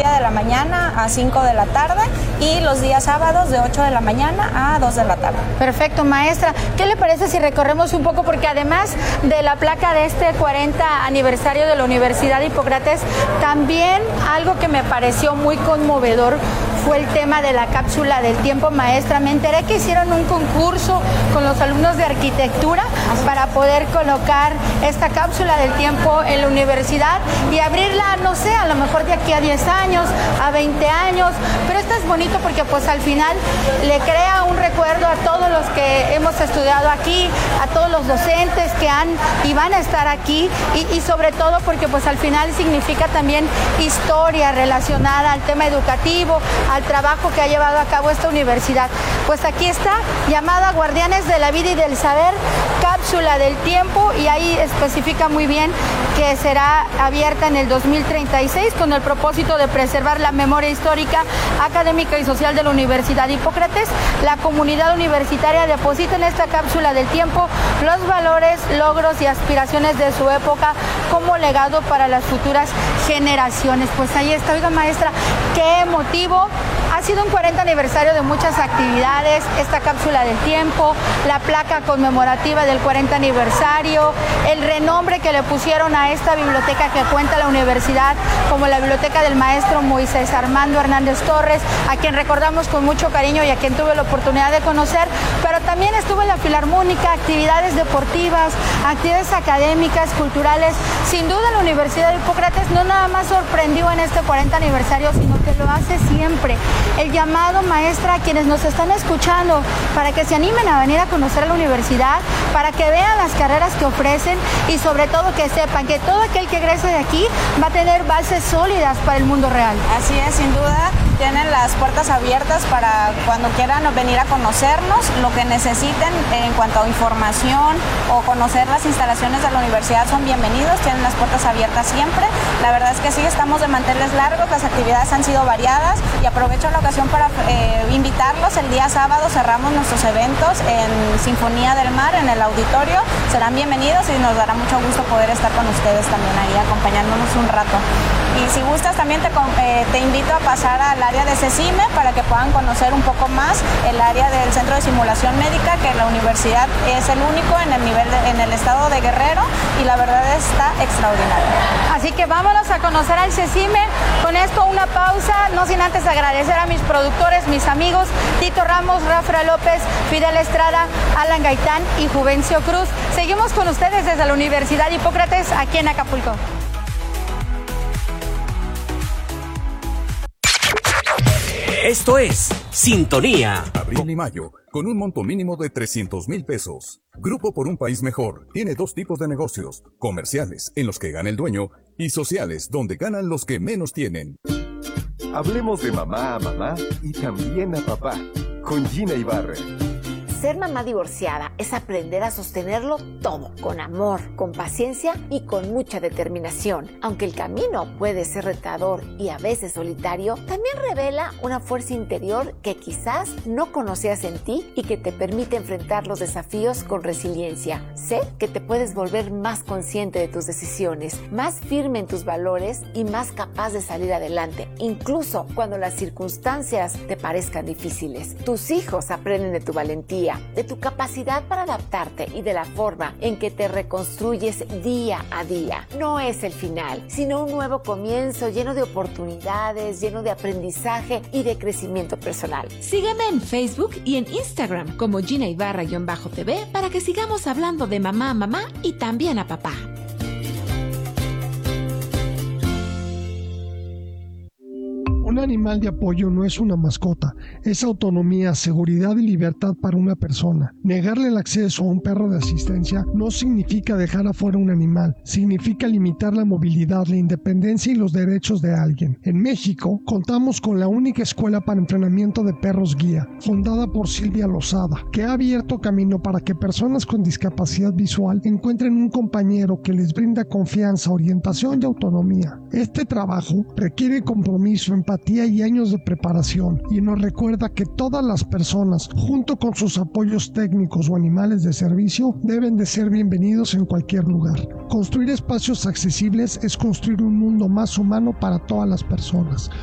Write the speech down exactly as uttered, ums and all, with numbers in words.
media de la mañana a cinco de la tarde y los días sábados de ocho de la mañana a dos de la tarde. Perfecto, maestra. ¿Qué le parece si recorremos un poco? Porque además de la placa de este cuarenta aniversario de la Universidad Hipócrates, también algo que me pareció muy conmovedor fue el tema de la cápsula del tiempo, maestra. Me enteré que hicieron un concurso con los alumnos de arquitectura para poder colocar esta cápsula del tiempo en la universidad y abrirla, no sé, a lo mejor de aquí a diez años, a veinte años, pero esto es bonito porque pues al final le crea un recuerdo a todos los que hemos estudiado aquí, a todos los docentes que han y van a estar aquí y, y sobre todo porque pues al final significa también historia relacionada al tema educativo, al trabajo que ha llevado a cabo esta universidad. Pues aquí está, llamada Guardianes de la Vida y del Saber, cápsula del tiempo, y ahí especifica muy bien que será abierta en el dos mil treinta y seis con el propósito de preservar la memoria histórica, académica y social de la Universidad Hipócrates. La comunidad universitaria deposita en esta cápsula del tiempo los valores, logros y aspiraciones de su época como legado para las futuras generaciones. Pues ahí está, oiga maestra, qué emotivo. Ha sido un cuarenta aniversario de muchas actividades, esta cápsula del tiempo, la placa conmemorativa del cuarenta aniversario, el renombre que le pusieron a esta biblioteca que cuenta la universidad como la biblioteca del maestro Moisés Armando Hernández Torres, a quien recordamos con mucho cariño y a quien tuve la oportunidad de conocer, pero también estuvo en la Filarmónica, actividades deportivas, actividades académicas, culturales. Sin duda la Universidad de Hipócrates no nada más sorprendió en este cuarenta aniversario, sino que lo hace siempre. El llamado, maestra, a quienes nos están escuchando para que se animen a venir a conocer a la universidad, para que vean las carreras que ofrecen y sobre todo que sepan que todo aquel que egrese de aquí va a tener bases sólidas para el mundo real. Así es, sin duda. Tienen las puertas abiertas para cuando quieran venir a conocernos, lo que necesiten en cuanto a información o conocer las instalaciones de la universidad son bienvenidos, tienen las puertas abiertas siempre. La verdad es que sí, estamos de manteles largos, las actividades han sido variadas y aprovecho la ocasión para eh, invitarlos. El día sábado cerramos nuestros eventos en Sinfonía del Mar, en el auditorio. Serán bienvenidos y nos dará mucho gusto poder estar con ustedes también ahí acompañándonos un rato. Y si gustas también te, eh, te invito a pasar al área de CECIME para que puedan conocer un poco más el área del Centro de Simulación Médica, que la universidad es el único en el nivel de, en el estado de Guerrero, y la verdad está extraordinario. Así que vámonos a conocer al CECIME. Con esto una pausa, no sin antes agradecer a mis productores, mis amigos Tito Ramos, Rafa López, Fidel Estrada, Alan Gaitán y Juvencio Cruz. Seguimos con ustedes desde la Universidad Hipócrates aquí en Acapulco. Esto es Sintonía. Abril y mayo, con un monto mínimo de trescientos mil pesos. Grupo Por un País Mejor tiene dos tipos de negocios: comerciales, en los que gana el dueño, y sociales, donde ganan los que menos tienen. Hablemos de mamá a mamá y también a papá, con Gina Ibarra. Ser mamá divorciada es aprender a sostenerlo todo, con amor, con paciencia y con mucha determinación. Aunque el camino puede ser retador y a veces solitario, también revela una fuerza interior que quizás no conocías en ti y que te permite enfrentar los desafíos con resiliencia. Sé que te puedes volver más consciente de tus decisiones, más firme en tus valores y más capaz de salir adelante, incluso cuando las circunstancias te parezcan difíciles. Tus hijos aprenden de tu valentía, de tu capacidad para adaptarte y de la forma en que te reconstruyes día a día. No es el final, sino un nuevo comienzo lleno de oportunidades, lleno de aprendizaje y de crecimiento personal. Sígueme en Facebook y en Instagram como Gina Ibarra-T V para que sigamos hablando de mamá a mamá y también a papá. Un animal de apoyo no es una mascota, es autonomía, seguridad y libertad para una persona. Negarle el acceso a un perro de asistencia no significa dejar afuera un animal, significa limitar la movilidad, la independencia y los derechos de alguien. En México, contamos con la única escuela para entrenamiento de perros guía, fundada por Silvia Lozada, que ha abierto camino para que personas con discapacidad visual encuentren un compañero que les brinda confianza, orientación y autonomía. Este trabajo requiere compromiso, empatía y años de preparación, y nos recuerda que todas las personas, junto con sus apoyos técnicos o animales de servicio, deben de ser bienvenidos en cualquier lugar. Construir espacios accesibles es construir un mundo más humano para todas las personas.